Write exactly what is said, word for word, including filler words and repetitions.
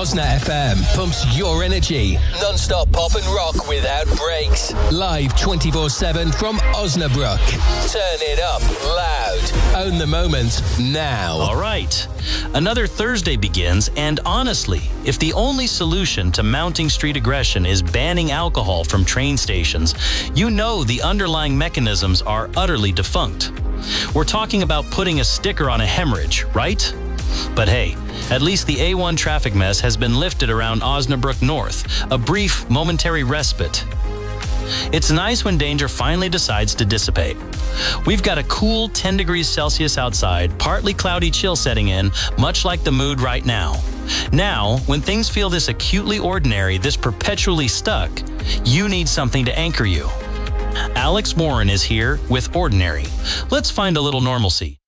Osna F M pumps your energy. Non-stop pop and rock without breaks. Live twenty-four seven from Osnabrück. Turn it up loud. Own the moment now. All right. Another Thursday begins, and honestly, if the only solution to mounting street aggression is banning alcohol from train stations, you know the underlying mechanisms are utterly defunct. We're talking about putting a sticker on a hemorrhage, right? But hey, at least the A one traffic mess has been lifted around Osnabrück North, a brief, momentary respite. It's nice when danger finally decides to dissipate. We've got a cool ten degrees Celsius outside, partly cloudy chill setting in, much like the mood right now. Now, when things feel this acutely ordinary, this perpetually stuck, you need something to anchor you. Alex Warren is here with Ordinary. Let's find a little normalcy.